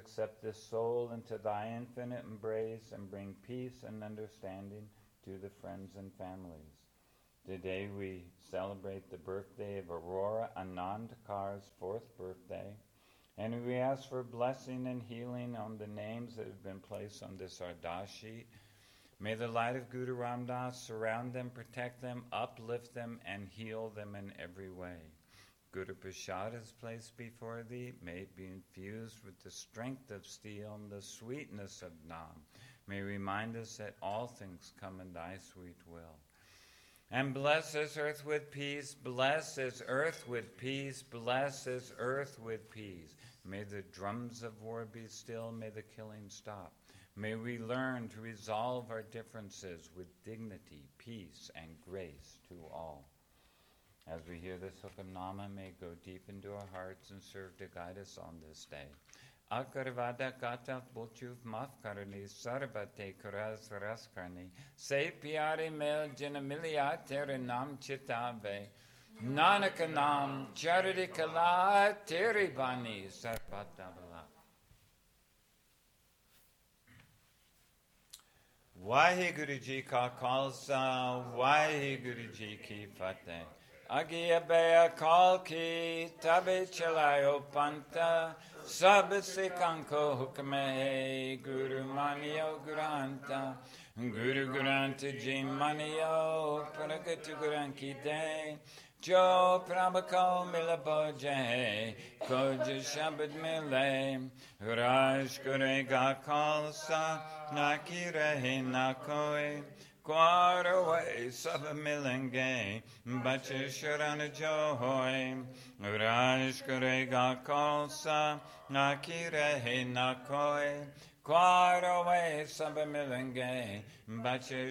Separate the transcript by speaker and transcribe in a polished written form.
Speaker 1: accept this soul into thy infinite embrace and bring peace and understanding to the friends and families. Today we celebrate the birthday of Aurora Anandkar's 4th birthday, and we ask for blessing and healing on the names that have been placed on this Ardas sheet. May the light of Guru Ram Das surround them, protect them, uplift them, and heal them in every way. Guru Prasad is placed before thee. May it be infused with the strength of steel and the sweetness of Nam. May remind us that all things come in thy sweet will. And bless this earth with peace, bless this earth with peace, bless this earth with peace. May the drums of war be still, may the killing stop. May we learn to resolve our differences with dignity, peace, and grace to all. As we hear this Hukamnama, may it go deep into our hearts and serve to guide us on this day. Akarvada kata bochuv maf karni sarvate kuraz raskarni se pyare mel janamilia tere nam chitave nanakanam charity kala tere bani sarvatavala. Vaheguru Ji ka khalsa, Vaheguru Ji ki fateh. Agiya beya kal ki tabe chalayo panta sab sikanko hukme Guru maniyo guranta Guru guranta ji maniyo pragatu guranki de jo prabhako milabo jai koj shabad mile raj kurega khalsa na ki rahe na koi Quar away sab milenge bache sharana joy Raj kurega khalsa na ki rahe na koi Quar away sab milenge bache